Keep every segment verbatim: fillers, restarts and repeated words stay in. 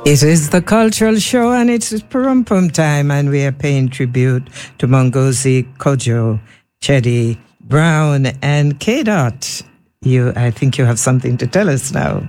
It is the cultural show and it's Purum Pum time, and we are paying tribute to Mongozi Kojo, Chedi Brown, and K-Dot. You, I think you have something to tell us now.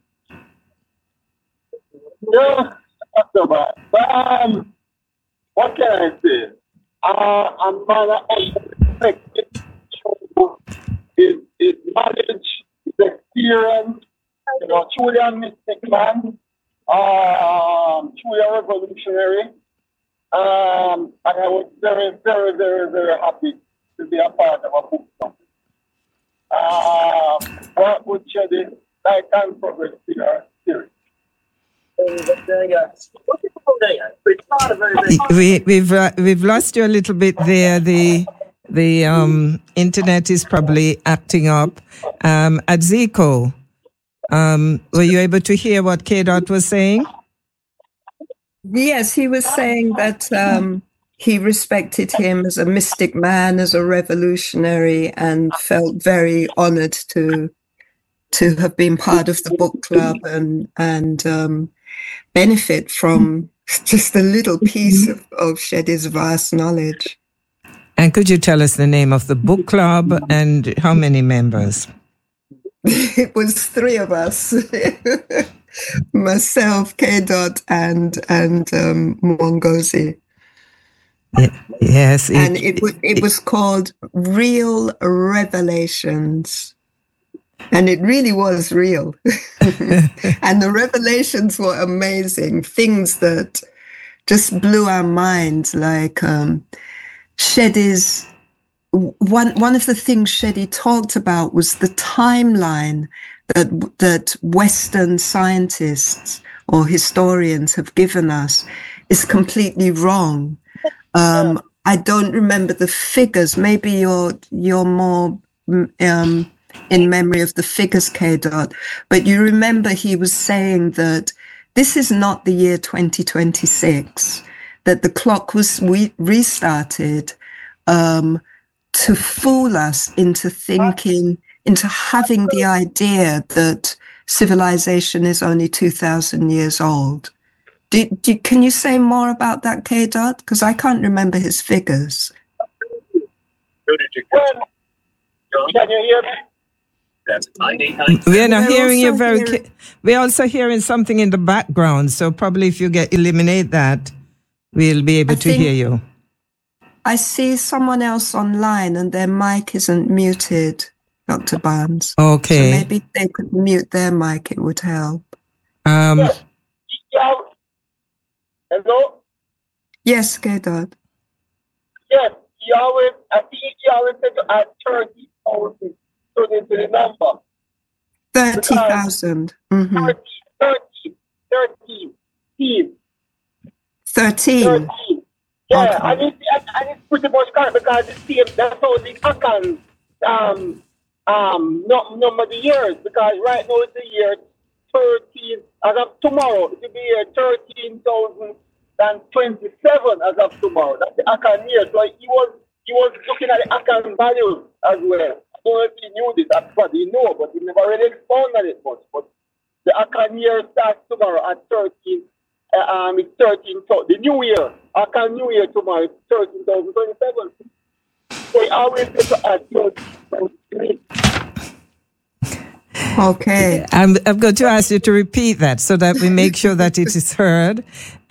Yeah, um, what can I say? Uh, I'm not unexpected. His, his knowledge, his experience, you know, truly a mystic man, um, truly a revolutionary. Um, and I was very, very, very, very happy to be a part of a book company. Uh, what would share this Light and Progress in our series? We, we've uh, we've lost you a little bit there. The the um, internet is probably acting up. Um, at Zico, um, were you able to hear what K-Dot was saying? Yes, he was saying that um, he respected him as a mystic man, as a revolutionary, and felt very honored to to have been part of the book club and and um, benefit from just a little piece of, of Chedi's vast knowledge. And could you tell us the name of the book club and how many members? It was three of us. Myself, K-Dot, and and um, Mongozi. Yes. It, and it, it, it was called Real Revelations. And it really was real. And the revelations were amazing. Things that just blew our minds, like um, Chedi's, one, one of the things Chedi talked about was the timeline that, that Western scientists or historians have given us is completely wrong. Um, I don't remember the figures. Maybe you're, you're more... Um, in memory of the figures, K-Dot, but you remember he was saying that this is not the year twenty twenty-six, that the clock was re- restarted um, to fool us into thinking, into having the idea that civilization is only two thousand years old. Do, do, can you say more about that, K-Dot? Because I can't remember his figures. Can you hear me? That's We're not hearing you very. Hearing... Ca- we're also hearing something in the background. So probably if you get eliminate that, we'll be able I to hear you. I see someone else online and their mic isn't muted, Doctor Barnes. Okay. So maybe they could mute their mic. It would help. Um. Yes. Hello. Yes, K-Dot. Yes, Yahweh. I think Yahweh said to add thirty thousand. Into the number. thirty thousand. Mm-hmm. thirty, thirty, thirteen. thirteen. thirteen. Yeah, okay. and, it's, and it's pretty much correct because it's the, that's how the Akan um, um, no, number the years, because right now it's the year thirteen, as of tomorrow, it will be year thirteen thousand twenty-seven as of tomorrow. That's the Akan year. So he was, he was looking at the Akan values as well. I don't know if he knew this, that's what he knew, but he never really expounded it much. But the Akan year starts tomorrow at thirteen, uh, um, it's thirteen, so the new year, Akan New Year tomorrow is thirteen thousand twenty-seven. So he always gets to add thirteen thousand. Okay. I'm, I'm going to ask you to repeat that so that we make sure that it is heard.